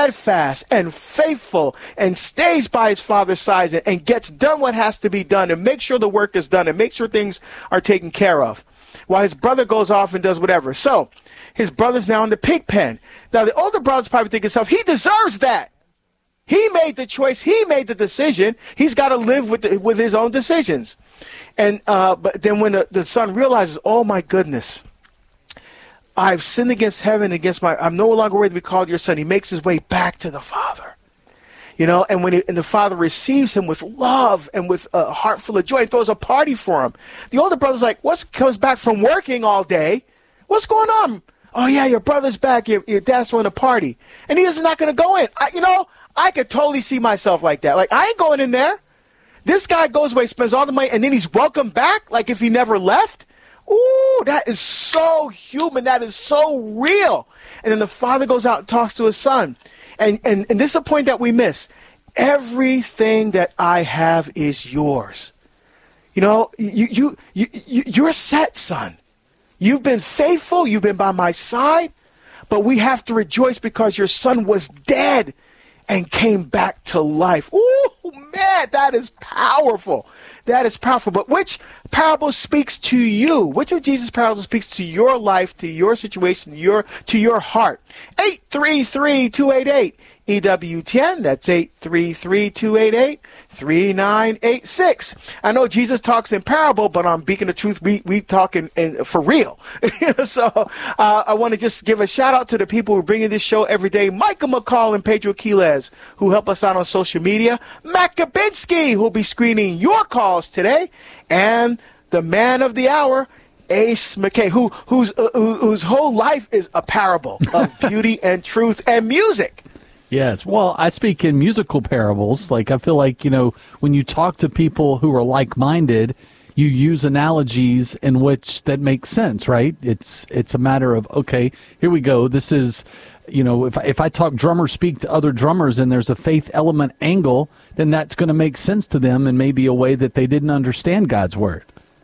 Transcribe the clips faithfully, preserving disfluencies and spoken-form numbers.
steadfast and faithful and stays by his father's side and, and gets done what has to be done and make sure the work is done and make sure things are taken care of, while his brother goes off and does whatever. So his brother's now in the pig pen. Now the older brother's probably thinking himself, he deserves that. He made the choice. He made the decision. He's got to live with the, with his own decisions. And uh, but then when the, the son realizes, oh my goodness, I've sinned against heaven, against my, I'm no longer worthy to be called your son. He makes his way back to the father. You know, and when he, and the father receives him with love and with a heart full of joy, and throws a party for him. The older brother's like, what's comes back from working all day? What's going on? Oh yeah, your brother's back. Your, your dad's throwing a party, and he's not going to go in. I, you know, I could totally see myself like that. Like, I ain't going in there. This guy goes away, spends all the money, and then he's welcomed back like if he never left. Ooh, that is so human. That is so real. And then the father goes out and talks to his son. And, and, and this is a point that we miss. Everything that I have is yours. You know, you, you, you, you, you're set, son. You've been faithful. You've been by my side. But we have to rejoice because your son was dead and came back to life. Ooh, man, that is powerful. That is powerful. But which parable speaks to you? Which of Jesus' parables speaks to your life, to your situation, your to your heart? eight three three, two eight eight, E W T N. That's eight three three, two eight eight, three nine eight six. I know Jesus talks in parable, but on Beacon of Truth, we, we talk in, in, for real. So uh, I want to just give a shout out to the people who are bringing this show every day. Michael McCall and Pedro Quiles, who help us out on social media. Matt Gabinski, who will be screening your calls today. And the man of the hour, Ace McKay, who, whose, uh, whose whole life is a parable of beauty and truth and music. Yes. Well, I speak in musical parables. Like, I feel like, you know, when you talk to people who are like-minded, you use analogies in which that make sense, right? It's it's a matter of, okay, here we go. This is, you know, if, if I talk drummers speak to other drummers and there's a faith element angle, then that's going to make sense to them in maybe a way that they didn't understand God's word.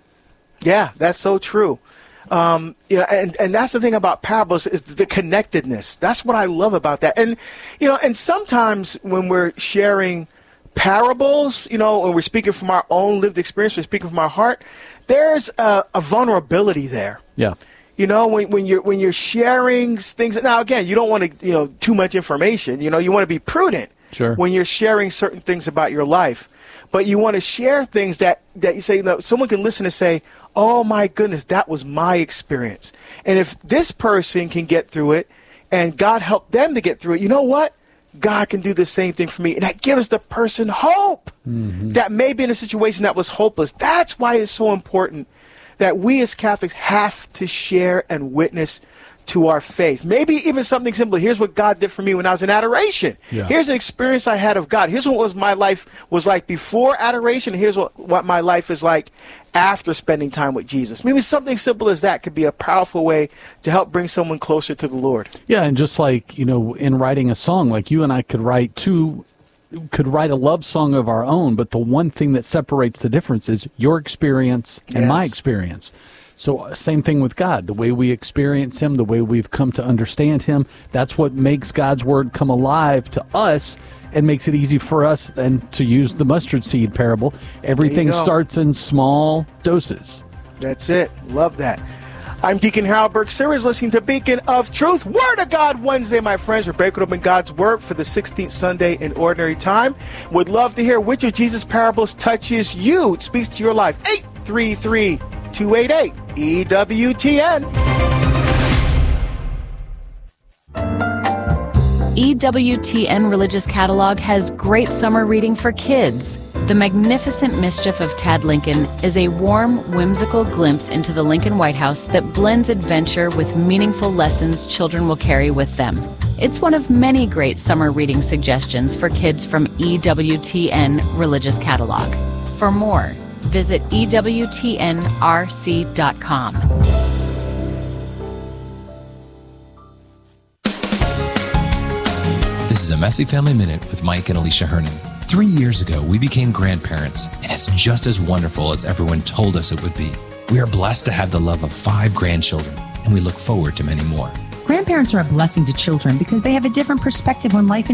Yeah, that's so true. Um, you know, and, and that's the thing about parables is the connectedness. That's what I love about that. And, you know, and sometimes when we're sharing parables, you know, when we're speaking from our own lived experience, we're speaking from our heart, there's a, a vulnerability there. Yeah. You know, when, when you're when you're sharing things. Now, again, you don't want to, you know, too much information. You know, you want to be prudent. Sure. When you're sharing certain things about your life. But you want to share things that, that you say, you know, someone can listen and say, oh, my goodness, that was my experience. And if this person can get through it and God helped them to get through it, you know what? God can do the same thing for me. And that gives the person hope mm-hmm. that may be in a situation that was hopeless. That's why it's so important that we as Catholics have to share and witness to our faith. Maybe even something simple. Here's what God did for me when I was in adoration. Yeah. Here's an experience I had of God. Here's what was my life was like before adoration. Here's what, what my life is like after spending time with Jesus. Maybe something simple as that could be a powerful way to help bring someone closer to the Lord. Yeah, and just like, you know, in writing a song, like you and I could write two, could write a love song of our own, but the one thing that separates the difference is your experience and yes. my experience. So same thing with God, the way we experience him, the way we've come to understand him, that's what makes God's word come alive to us and makes it easy for us. And to use the mustard seed parable, everything starts in small doses. That's it. Love that. I'm Deacon Harold Burke Series, listening to Beacon of Truth, Word of God Wednesday, my friends. We're breaking open God's Word for the sixteenth Sunday in Ordinary Time. Would love to hear which of Jesus' parables touches you. It speaks to your life. eight three three, two eight eight, E W T N. E W T N Religious Catalog has great summer reading for kids. The Magnificent Mischief of Tad Lincoln is a warm, whimsical glimpse into the Lincoln White House that blends adventure with meaningful lessons children will carry with them. It's one of many great summer reading suggestions for kids from E W T N Religious Catalog. For more, visit E W T N R C dot com. This is a Messy Family Minute with Mike and Alicia Hernon. Three years ago, we became grandparents, and it's just as wonderful as everyone told us it would be. We are blessed to have the love of five grandchildren, and we look forward to many more. Grandparents are a blessing to children because they have a different perspective on life and